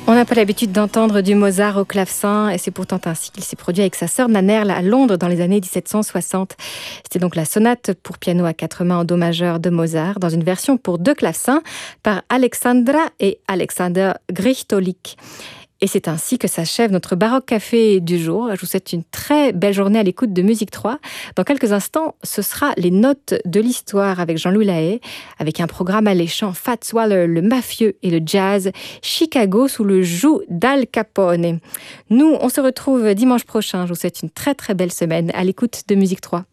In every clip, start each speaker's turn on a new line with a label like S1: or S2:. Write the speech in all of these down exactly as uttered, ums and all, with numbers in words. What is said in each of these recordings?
S1: On n'a pas l'habitude d'entendre du Mozart au clavecin et c'est pourtant ainsi qu'il s'est produit avec sa sœur Nannerl à Londres dans les années dix-sept cent soixante. C'était donc la sonate pour piano à quatre mains en do majeur de Mozart dans une version pour deux clavecins par Alexandra et Alexander Grichtolik. Et c'est ainsi que s'achève notre Baroque Café du jour. Je vous souhaite une très belle journée à l'écoute de Musique trois. Dans quelques instants, ce sera les notes de l'histoire avec Jean-Louis Lahaye, avec un programme alléchant Fats Waller, le mafieux et le jazz, Chicago sous le joug d'Al Capone. Nous, on se retrouve dimanche prochain. Je vous souhaite une très très belle semaine à l'écoute de Musique trois.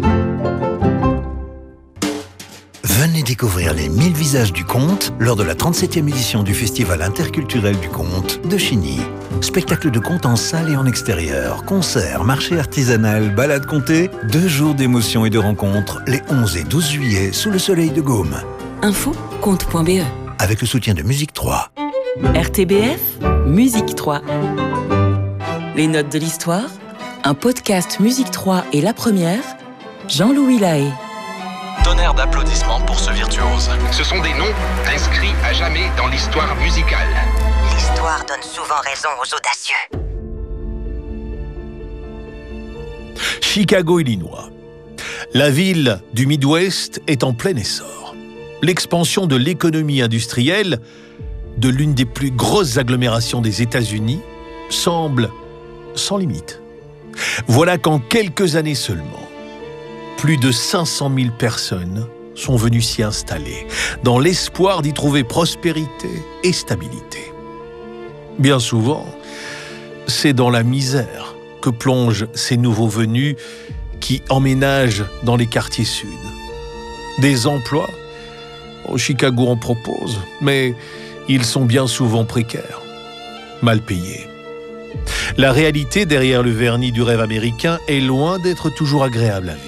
S2: Venez découvrir les mille visages du conte lors de la trente-septième édition du Festival interculturel du conte de Chigny. Spectacle de conte en salle et en extérieur, concerts, marché artisanal, balade comptée, deux jours d'émotions et de rencontres les onze et douze juillet sous le soleil de Gaume.
S3: Info conte point b e.
S2: Avec le soutien de Musique trois.
S3: R T B F, Musique trois. Les notes de l'histoire, un podcast Musique trois et la première, Jean-Louis Lahaye.
S4: Tonnerre d'applaudissements pour ce virtuose. Ce sont des noms inscrits à jamais dans l'histoire musicale.
S5: L'histoire donne souvent raison aux audacieux.
S6: Chicago, Illinois. La ville du Midwest est en plein essor. L'expansion de l'économie industrielle de l'une des plus grosses agglomérations des États-Unis semble sans limite. Voilà qu'en quelques années seulement, plus de cinq cent mille personnes sont venues s'y installer, dans l'espoir d'y trouver prospérité et stabilité. Bien souvent, c'est dans la misère que plongent ces nouveaux venus qui emménagent dans les quartiers sud. Des emplois, au Chicago en propose, mais ils sont bien souvent précaires, mal payés. La réalité derrière le vernis du rêve américain est loin d'être toujours agréable à vivre.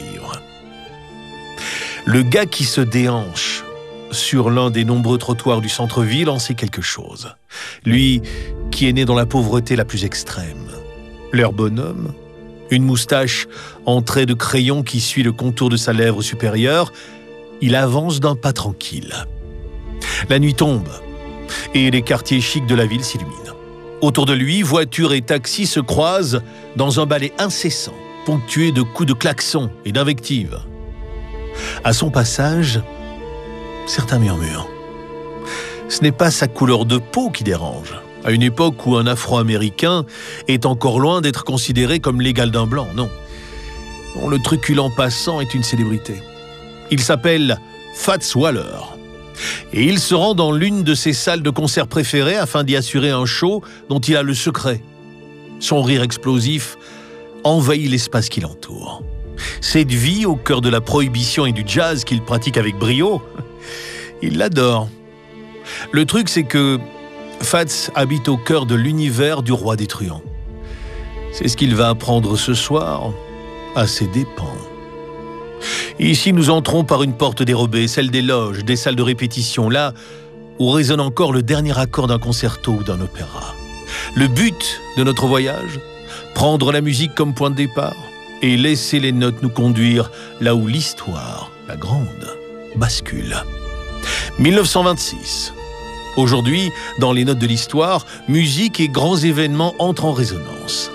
S6: Le gars qui se déhanche sur l'un des nombreux trottoirs du centre-ville en sait quelque chose. Lui qui est né dans la pauvreté la plus extrême. L'air bonhomme, une moustache en trait de crayon qui suit le contour de sa lèvre supérieure, il avance d'un pas tranquille. La nuit tombe et les quartiers chics de la ville s'illuminent. Autour de lui, voitures et taxis se croisent dans un ballet incessant, ponctué de coups de klaxon et d'invectives. À son passage, certains murmurent. Ce n'est pas sa couleur de peau qui dérange, à une époque où un Afro-Américain est encore loin d'être considéré comme l'égal d'un blanc, non. Le truculent passant est une célébrité. Il s'appelle Fats Waller. Et il se rend dans l'une de ses salles de concert préférées afin d'y assurer un show dont il a le secret. Son rire explosif envahit l'espace qui l'entoure. Cette vie au cœur de la prohibition et du jazz qu'il pratique avec brio, il l'adore. Le truc, c'est que Fats habite au cœur de l'univers du roi des truands. C'est ce qu'il va apprendre ce soir à ses dépens. Ici, nous entrons par une porte dérobée, celle des loges, des salles de répétition, là où résonne encore le dernier accord d'un concerto ou d'un opéra. Le but de notre voyage, prendre la musique comme point de départ et laisser les notes nous conduire là où l'histoire, la grande, bascule. dix-neuf cent vingt-six. Aujourd'hui, dans les notes de l'histoire, musique et grands événements entrent en résonance.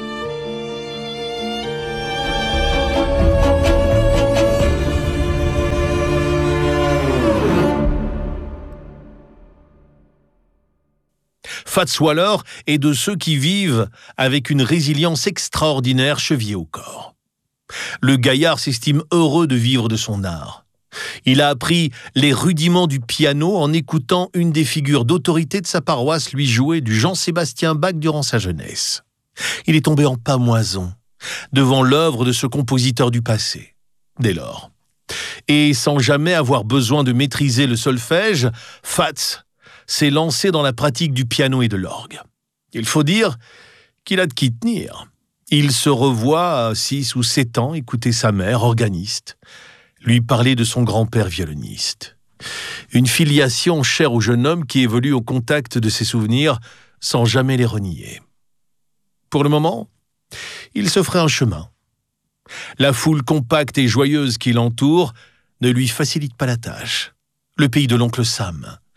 S6: Fats Waller est de ceux qui vivent avec une résilience extraordinaire chevillée au corps. Le gaillard s'estime heureux de vivre de son art. Il a appris les rudiments du piano en écoutant une des figures d'autorité de sa paroisse lui jouer du Jean-Sébastien Bach durant sa jeunesse. Il est tombé en pâmoison devant l'œuvre de ce compositeur du passé. Dès lors, et sans jamais avoir besoin de maîtriser le solfège, Fats s'est lancé dans la pratique du piano et de l'orgue. Il faut dire qu'il a de qui tenir. Il se revoit à six ou sept ans écouter sa mère, organiste, lui parler de son grand-père violoniste. Une filiation chère au jeune homme qui évolue au contact de ses souvenirs sans jamais les renier. Pour le moment, il se ferait un chemin. La foule compacte et joyeuse qui l'entoure ne lui facilite pas la tâche. Le pays de l'oncle Sam,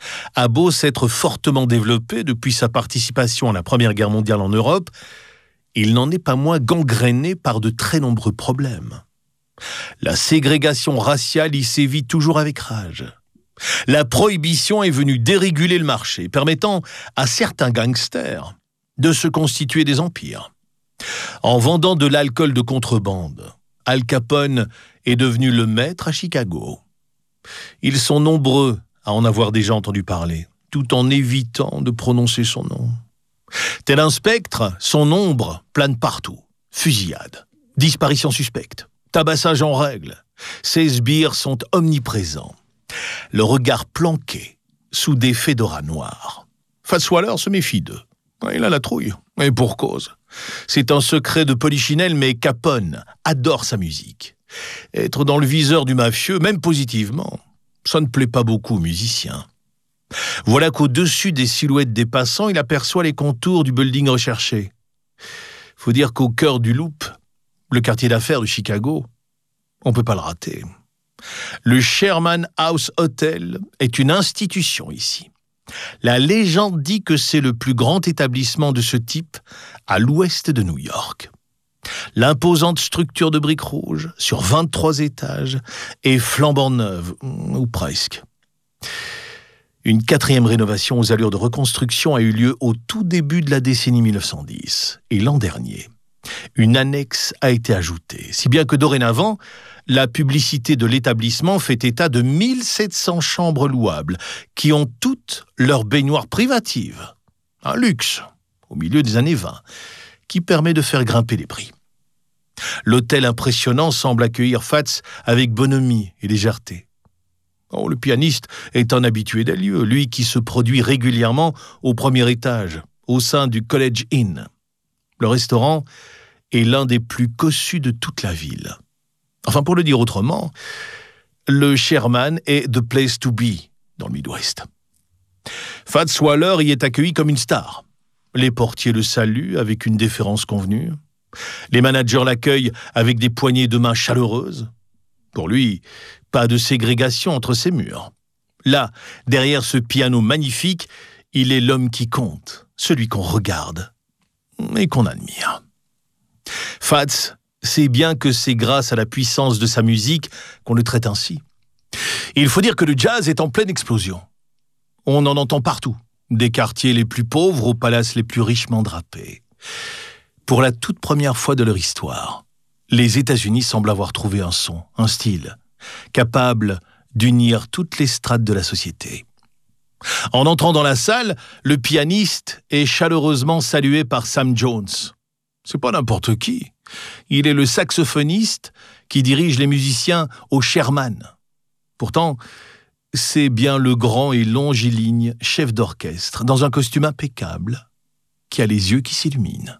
S6: a beau s'être fortement développé depuis sa participation à la Première Guerre mondiale en Europe, il n'en est pas moins gangréné par de très nombreux problèmes. La ségrégation raciale y sévit toujours avec rage. La prohibition est venue déréguler le marché, permettant à certains gangsters de se constituer des empires. En vendant de l'alcool de contrebande, Al Capone est devenu le maître à Chicago. Ils sont nombreux à en avoir déjà entendu parler, tout en évitant de prononcer son nom. Tel un spectre, son ombre plane partout. Fusillades, disparitions suspectes, tabassage en règle. Ses sbires sont omniprésents. Le regard planqué sous des fedoras noirs. Fats Waller se méfie d'eux. Il a la trouille, et pour cause. C'est un secret de polichinelle, mais Capone adore sa musique. Être dans le viseur du mafieux, même positivement, ça ne plaît pas beaucoup aux musiciens. Voilà qu'au-dessus des silhouettes des passants, il aperçoit les contours du building recherché. Faut dire qu'au cœur du Loop, le quartier d'affaires de Chicago, on ne peut pas le rater. Le Sherman House Hotel est une institution ici. La légende dit que c'est le plus grand établissement de ce type à l'ouest de New York. L'imposante structure de briques rouges, sur vingt-trois étages, est flambant neuve, ou presque. Une quatrième rénovation aux allures de reconstruction a eu lieu au tout début de la décennie mille neuf cent dix. Et l'an dernier, une annexe a été ajoutée, si bien que dorénavant, la publicité de l'établissement fait état de mille sept cents chambres louables, qui ont toutes leur baignoire privative. Un luxe, au milieu des années vingt, qui permet de faire grimper les prix. L'hôtel impressionnant semble accueillir Fats avec bonhomie et légèreté. Oh, le pianiste est un habitué des lieux, lui qui se produit régulièrement au premier étage, au sein du College Inn. Le restaurant est l'un des plus cossus de toute la ville. Enfin, pour le dire autrement, le Sherman est the place to be dans le Midwest. Fats Waller y est accueilli comme une star. Les portiers le saluent avec une déférence convenue. Les managers l'accueillent avec des poignées de main chaleureuses. Pour lui, pas de ségrégation entre ses murs. Là, derrière ce piano magnifique, il est l'homme qui compte, celui qu'on regarde et qu'on admire. Fats sait bien que c'est grâce à la puissance de sa musique qu'on le traite ainsi. Il faut dire que le jazz est en pleine explosion. On en entend partout, des quartiers les plus pauvres aux palaces les plus richement drapés. Pour la toute première fois de leur histoire, les États-Unis semblent avoir trouvé un son, un style, capable d'unir toutes les strates de la société. En entrant dans la salle, le pianiste est chaleureusement salué par Sam Jones. C'est pas n'importe qui. Il est le saxophoniste qui dirige les musiciens au Sherman. Pourtant, c'est bien le grand et longiligne chef d'orchestre, dans un costume impeccable, qui a les yeux qui s'illuminent.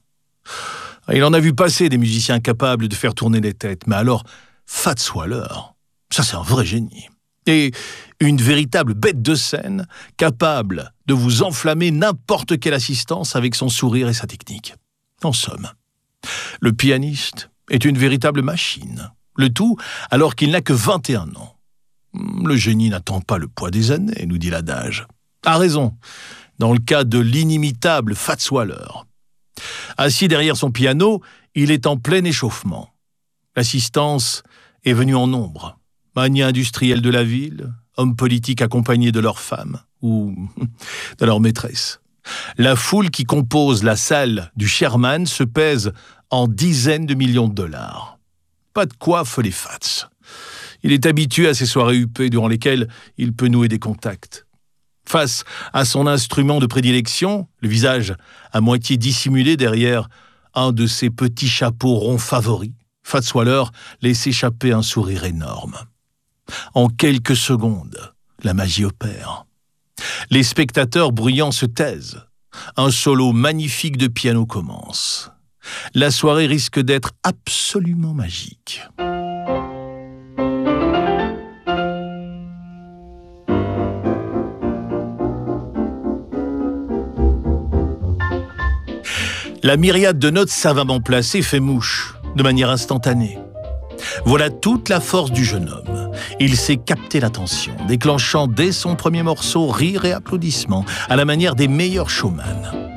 S6: Il en a vu passer des musiciens capables de faire tourner les têtes, mais alors, Fats Waller, ça c'est un vrai génie. Et une véritable bête de scène, capable de vous enflammer n'importe quelle assistance avec son sourire et sa technique. En somme, le pianiste est une véritable machine. Le tout alors qu'il n'a que vingt et un ans. Le génie n'attend pas le poids des années, nous dit l'adage. A raison, dans le cas de l'inimitable Fats Waller. Assis derrière son piano, il est en plein échauffement. L'assistance est venue en nombre. Magnats industriels de la ville, hommes politiques accompagnés de leurs femmes ou de leurs maîtresses. La foule qui compose la salle du Sherman se pèse en dizaines de millions de dollars. Pas de quoi affoler Fats. Il est habitué à ces soirées huppées durant lesquelles il peut nouer des contacts. Face à son instrument de prédilection, le visage à moitié dissimulé derrière un de ses petits chapeaux ronds favoris, Fats Waller laisse échapper un sourire énorme. En quelques secondes, la magie opère. Les spectateurs bruyants se taisent. Un solo magnifique de piano commence. La soirée risque d'être absolument magique. La myriade de notes savamment placées fait mouche, de manière instantanée. Voilà toute la force du jeune homme. Il sait capter l'attention, déclenchant dès son premier morceau rire et applaudissements, à la manière des meilleurs showman.